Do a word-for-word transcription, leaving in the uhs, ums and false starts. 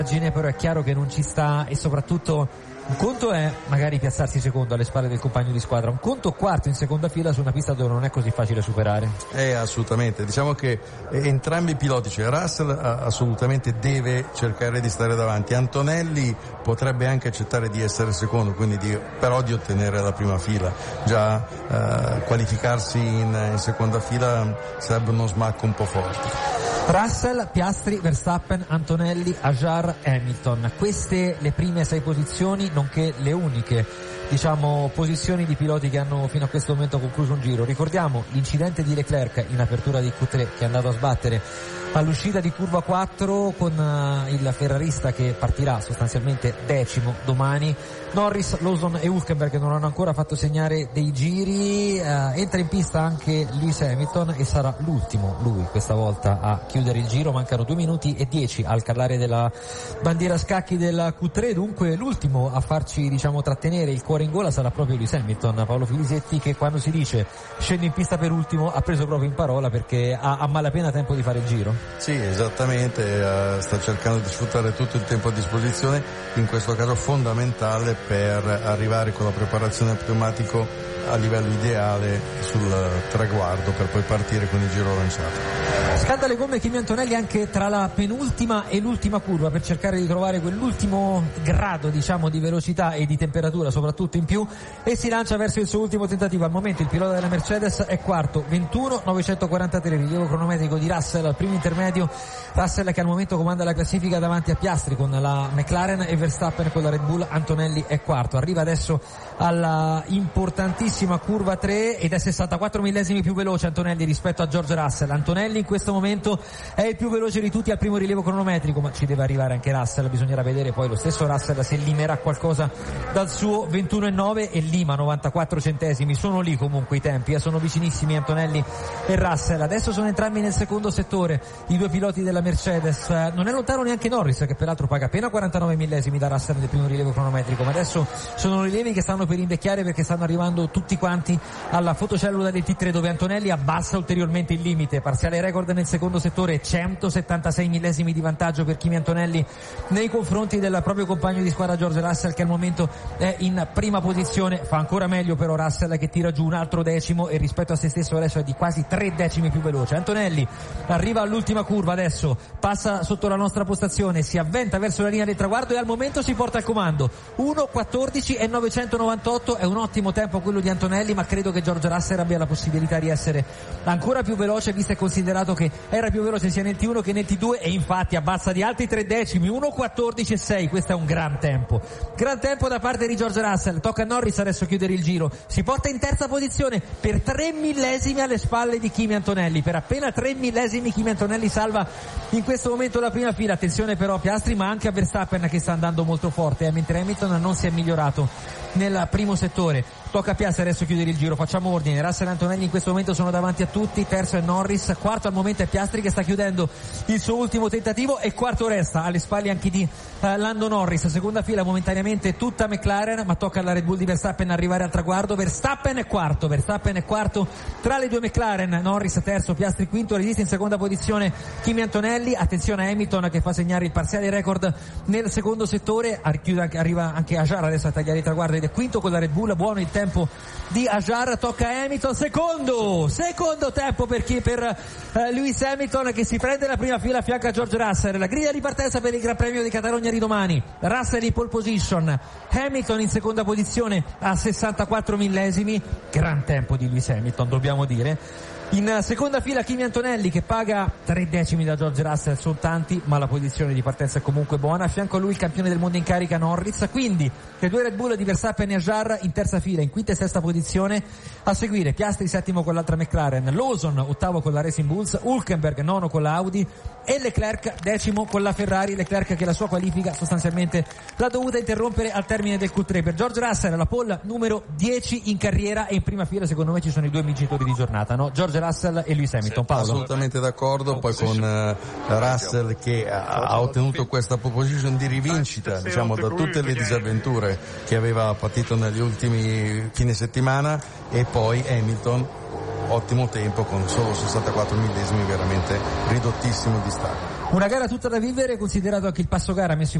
Però è chiaro che non ci sta, e soprattutto un conto è magari piazzarsi secondo alle spalle del compagno di squadra, un conto quarto in seconda fila su una pista dove non è così facile superare. Eh, assolutamente, diciamo che entrambi i piloti, cioè Russell assolutamente deve cercare di stare davanti, Antonelli potrebbe anche accettare di essere secondo, quindi di, però di ottenere la prima fila, già eh, qualificarsi in, in seconda fila sarebbe uno smacco un po' forte. Russell, Piastri, Verstappen, Antonelli, Hadjar, Hamilton. Queste le prime sei posizioni, nonché le uniche, diciamo, posizioni di piloti che hanno fino a questo momento concluso un giro. Ricordiamo l'incidente di Leclerc in apertura di Q tre che è andato a sbattere all'uscita di curva quattro con uh, il ferrarista che partirà sostanzialmente decimo domani. Norris, Lawson e Hülkenberg non hanno ancora fatto segnare dei giri, uh, entra in pista anche Lewis Hamilton e sarà l'ultimo lui questa volta a chiudere il giro. Mancano due minuti e dieci al calare della bandiera scacchi della Q tre, dunque l'ultimo a farci, diciamo, trattenere il cuore in gola sarà proprio Lewis Hamilton. Paolo Filisetti, che quando si dice scende in pista per ultimo ha preso proprio in parola, perché ha a malapena tempo di fare il giro. Sì, esattamente, uh, sta cercando di sfruttare tutto il tempo a disposizione, in questo caso fondamentale per arrivare con la preparazione pneumatico a livello ideale sul traguardo per poi partire con il giro lanciato. Scalda le gomme Kimi Antonelli anche tra la penultima e l'ultima curva per cercare di trovare quell'ultimo grado, diciamo, di velocità e di temperatura soprattutto in più, e si lancia verso il suo ultimo tentativo. Al momento il pilota della Mercedes è quarto, ventuno novecentoquarantatré, rilievo cronometrico di Russell al primo intermedio. Russell che al momento comanda la classifica davanti a Piastri con la McLaren e Verstappen con la Red Bull. Antonelli è quarto, arriva adesso alla importantissima curva tre ed è sessantaquattro millesimi più veloce Antonelli rispetto a George Russell. Antonelli in questo momento è il più veloce di tutti al primo rilievo cronometrico, ma ci deve arrivare anche Russell, bisognerà vedere poi lo stesso Russell se limerà qualcosa dal suo ventuno e nove, e lima novantaquattro centesimi, sono lì comunque i tempi, eh, sono vicinissimi Antonelli e Russell. Adesso sono entrambi nel secondo settore i due piloti della Mercedes, eh, non è lontano neanche Norris, che peraltro paga appena quarantanove millesimi da Russell nel primo rilievo cronometrico, ma adesso sono rilievi che stanno per invecchiare perché stanno arrivando tutti quanti alla fotocellula del T tre, dove Antonelli abbassa ulteriormente il limite, parziale record nel secondo settore, centosettantasei millesimi di vantaggio per Kimi Antonelli nei confronti del proprio compagno di squadra George Russell, che al momento è in prima posizione. Fa ancora meglio però Russell, che tira giù un altro decimo e rispetto a se stesso adesso è di quasi tre decimi più veloce. Antonelli arriva all'ultima curva, adesso passa sotto la nostra postazione, si avventa verso la linea del traguardo e al momento si porta al comando. uno quattordici e novecentonovantotto è un ottimo tempo quello di Antonelli, ma credo che George Russell abbia la possibilità di essere ancora più veloce, visto e considerato che era più veloce sia nel T uno che nel T due, e infatti abbassa di altri tre decimi, uno quattordici e sei. Questo è un gran tempo, gran tempo da parte di George Russell. Tocca a Norris adesso chiudere il giro, si porta in terza posizione per tre millesimi alle spalle di Kimi Antonelli, per appena tre millesimi Kimi Antonelli salva in questo momento la prima fila. Attenzione però a Piastri, ma anche a Verstappen che sta andando molto forte, eh, mentre Hamilton non si è migliorato nel primo settore. Tocca a Piastri adesso chiudere il giro, facciamo ordine. Russell e Antonelli in questo momento sono davanti a tutti, terzo è Norris, quarto al momento è Piastri che sta chiudendo il suo ultimo tentativo, e quarto resta alle spalle anche di uh, Lando Norris. Seconda fila momentaneamente tutta McLaren, ma tocca alla Red Bull di Verstappen arrivare al traguardo. Verstappen è quarto, Verstappen è quarto tra le due McLaren, Norris terzo, Piastri quinto, resiste in seconda posizione Kimi Antonelli. Attenzione a Hamilton che fa segnare il parziale record nel secondo settore, arriva anche Hadjar adesso a tagliare il traguardo ed è quinto con la Red Bull, buono il tempo di Hadjar. Tocca a Hamilton, secondo secondo tempo per chi per eh, Lewis Hamilton, che si prende la prima fila a fianco a George Russell. La griglia di partenza per il Gran Premio di Catalogna di domani, Russell in pole position, Hamilton in seconda posizione a sessantaquattro millesimi, gran tempo di Lewis Hamilton dobbiamo dire. In seconda fila Kimi Antonelli che paga tre decimi da George Russell, sono tanti ma la posizione di partenza è comunque buona. A fianco a lui il campione del mondo in carica Norris, quindi le due Red Bull di Verstappen e Hadjar in terza fila, in quinta e sesta posizione. A seguire Piastri settimo con l'altra McLaren, Lawson ottavo con la Racing Bulls, Hülkenberg nono con la Audi e Leclerc decimo con la Ferrari. Leclerc che la sua qualifica sostanzialmente l'ha dovuta interrompere al termine del Q tre. Per George Russell la pole numero dieci in carriera, e in prima fila secondo me ci sono i due vincitori di giornata, no? George Russell e Lewis Hamilton. Paolo? Assolutamente d'accordo, poi con uh, Russell che ha, ha ottenuto questa proposition di rivincita, diciamo, da tutte le disavventure che aveva patito negli ultimi fine settimana, e poi Hamilton ottimo tempo con solo sessantaquattro millesimi, veramente ridottissimo distacco. Una gara tutta da vivere, considerato anche il passo gara messo in